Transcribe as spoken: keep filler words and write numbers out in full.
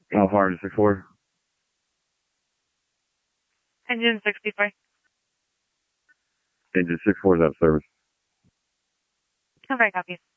How far to six four? Engine sixty-five. Engine six four is out of service. Okay, copy.